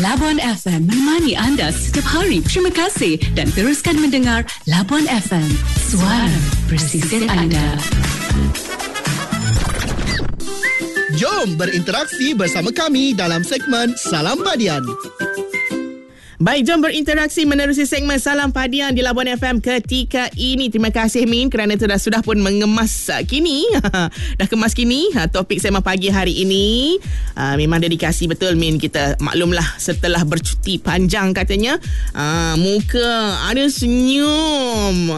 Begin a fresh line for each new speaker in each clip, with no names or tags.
Labuan FM menemani anda setiap hari. Terima kasih dan teruskan mendengar Labuan FM, suara pesisir anda.
Jom berinteraksi bersama kami dalam segmen Salam Padian.
Baik, jom berinteraksi menerusi segmen Salam Padian di Labuan FM ketika ini. Terima kasih Min kerana sudah pun mengemas kini. Dah kemas kini topik segmen pagi hari ini. Memang dedikasi betul Min. Kita maklumlah setelah bercuti panjang katanya, muka ada senyum.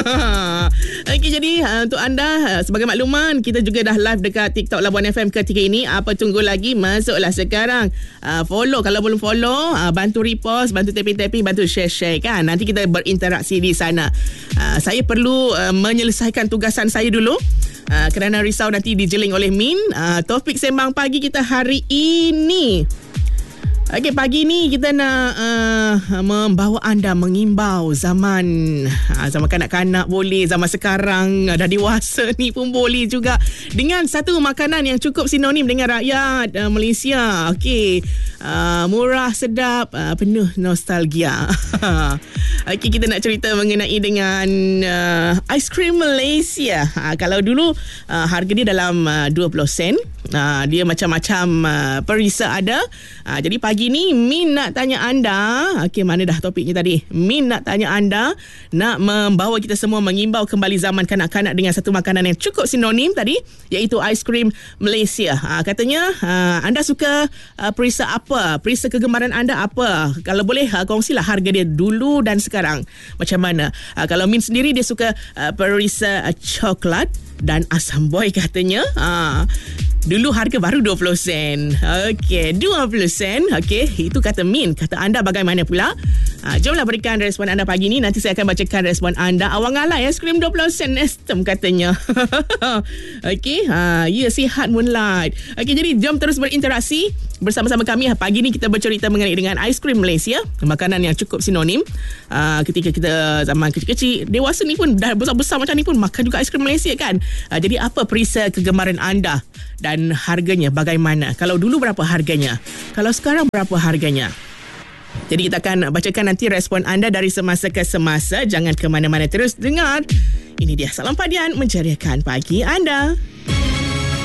Okey, jadi untuk anda sebagai makluman, kita juga dah live dekat TikTok Labuan FM ketika ini. Apa tunggu lagi? Masuklah sekarang. Follow, kalau belum follow, bantu repost, bantu tapping-tapping, bantu share-share kan. Nanti kita berinteraksi di sana. Saya perlu menyelesaikan tugasan saya dulu. Kerana risau nanti dijeling oleh Min. Topik sembang pagi kita hari ini. Okey, pagi ni kita nak membawa anda mengimbau zaman kanak-kanak boleh, zaman sekarang dah dewasa ni pun boleh juga, dengan satu makanan yang cukup sinonim dengan rakyat Malaysia. Okey, murah, sedap, penuh nostalgia. Okey, kita nak cerita mengenai dengan aiskrim Malaysia. Kalau dulu harga dia dalam 20 sen. Dia macam-macam perisa ada. Jadi pagi ni Min nak tanya anda, okey, mana dah topiknya tadi? Min nak tanya anda, nak membawa kita semua mengimbau kembali zaman kanak-kanak dengan satu makanan yang cukup sinonim tadi, iaitu aiskrim Malaysia. Katanya anda suka perisa apa? Perisa kegemaran anda apa? Kalau boleh kongsilah harga dia dulu dan sekarang macam mana. Kalau Min sendiri dia suka perisa coklat dan asam boy katanya. Dulu harga baru 20 sen. Okey, 20 sen. Okey, itu kata Min. Kata anda bagaimana pula? Jomlah berikan respon anda pagi ni. Nanti saya akan bacakan respon anda. Awang alai aiskrim 20 sen Nestem katanya. Okey, ya, sihat Moonlight. Okey, jadi jom terus berinteraksi bersama-sama kami. Pagi ni kita bercerita mengenai dengan aiskrim Malaysia, makanan yang cukup sinonim. Ketika kita zaman kecil-kecil, dewasa ni pun dah besar-besar macam ni pun makan juga aiskrim Malaysia kan. Jadi apa perisa kegemaran anda dan harganya bagaimana? Kalau dulu berapa harganya? Kalau sekarang berapa harganya? Jadi kita akan bacakan nanti respon anda dari semasa ke semasa. Jangan ke mana-mana, terus dengar. Ini dia Salam Padian menceriakan pagi anda.